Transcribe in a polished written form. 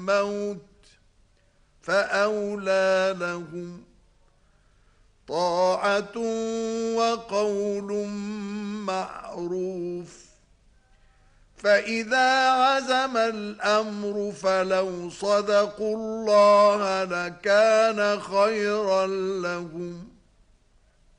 الموت فأولى لهم طاعة وقول معروف فإذا عزم الأمر فلو صدقوا الله لكان خيرا لهم